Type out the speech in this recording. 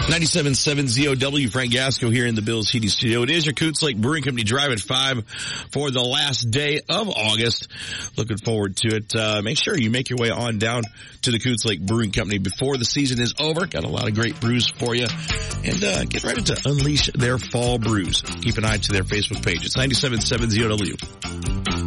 97.7 ZOW, Frank Gasco here in the Bills Heating Studio. It is your Coots Lake Brewing Company Drive at 5 for the last day of August. Looking forward to it. Make sure you make your way on down to the Coots Lake Brewing Company before the season is over. Got a lot of great brews for you. And get ready to unleash their fall brews. Keep an eye to their Facebook page. It's 97.7 ZOW.